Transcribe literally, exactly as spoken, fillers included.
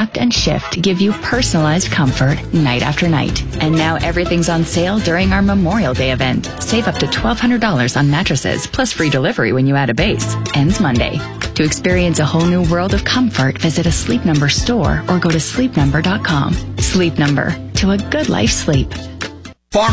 Adapt and Shift give you personalized comfort night after night. And now everything's on sale during our Memorial Day event. Save up to twelve hundred dollars on mattresses, plus free delivery when you add a base. Ends Monday. To experience a whole new world of comfort, visit a Sleep Number store or go to sleep number dot com. Sleep Number. To a good life sleep.